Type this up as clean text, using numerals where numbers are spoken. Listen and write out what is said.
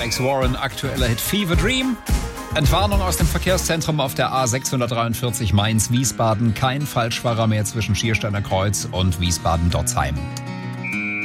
Alex Warren, aktueller Hit Fever Dream. Entwarnung aus dem Verkehrszentrum auf der A643 Mainz-Wiesbaden. Kein Falschfahrer mehr zwischen Schiersteiner Kreuz und Wiesbaden-Dotzheim.